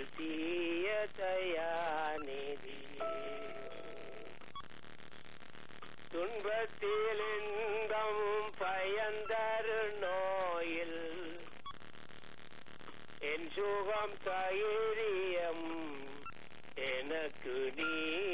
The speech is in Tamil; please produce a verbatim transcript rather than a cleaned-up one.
நித்திய தயாநிதியே. துன்பத்தில் இன்பம் பயந்தரு நோயில் என் சுகம் தைரியம் எனக்கு நீ